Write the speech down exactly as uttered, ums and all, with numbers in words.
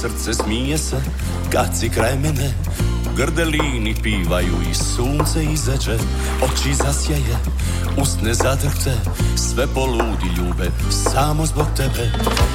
srce smije se kad si kraj mene. Grdelini pivaju i sunce izađe, oči zasjaje, usne zadrhte, sve poludi ljube samo zbog tebe.